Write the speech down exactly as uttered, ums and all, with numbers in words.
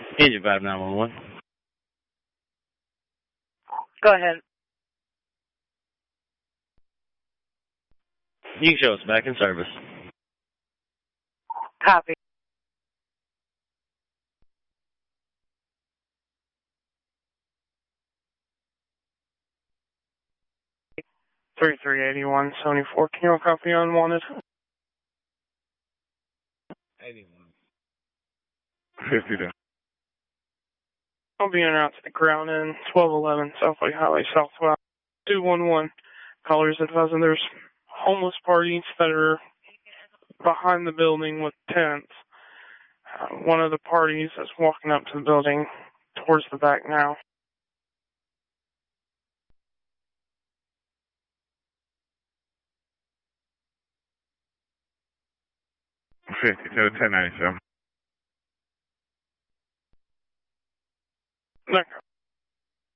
Engine five nine one one. Go ahead. You can show us back in service. Copy. thirty-three eighty-one seventy-four, can you copy unwanted? eighty-one. fifty down. I'll be en route to the ground in twelve eleven Southway Highway Southwest. two one one. Callers advising there's homeless parties that are behind the building with tents. Uh, one of the parties is walking up to the building towards the back now. fifty-two, ten ninety-seven. Okay.